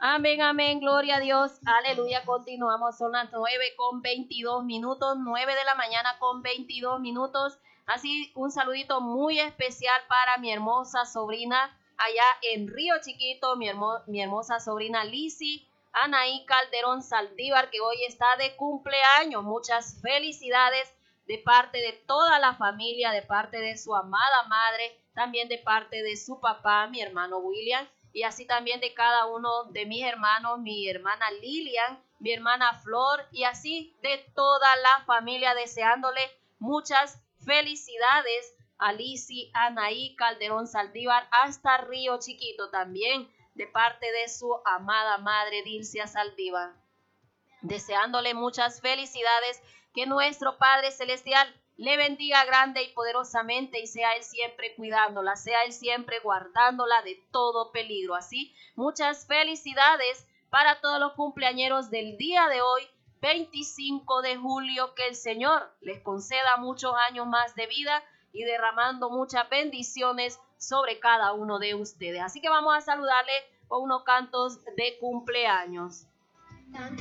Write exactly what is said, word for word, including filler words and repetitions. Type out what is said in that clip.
Amén, amén, gloria a Dios, aleluya. Continuamos, son las nueve con veintidós minutos, nueve de la mañana con veintidós minutos. Así, un saludito muy especial para mi hermosa sobrina allá en Río Chiquito, mi, hermo, mi hermosa sobrina Lizzy Anaí Calderón Saldívar, que hoy está de cumpleaños. Muchas felicidades de parte de toda la familia, de parte de su amada madre, también de parte de su papá, mi hermano William, y así también de cada uno de mis hermanos, mi hermana Lilian, mi hermana Flor, y así de toda la familia, deseándole muchas felicidades a Lizzy Anaí Calderón Saldívar hasta Río Chiquito, también de parte de su amada madre Dilcia Saldívar, deseándole muchas felicidades, que nuestro Padre Celestial le bendiga grande y poderosamente y sea Él siempre cuidándola, sea Él siempre guardándola de todo peligro. Así, muchas felicidades para todos los cumpleañeros del día de hoy, veinticinco de julio, que el Señor les conceda muchos años más de vida y derramando muchas bendiciones sobre cada uno de ustedes. Así que vamos a saludarle con unos cantos de cumpleaños.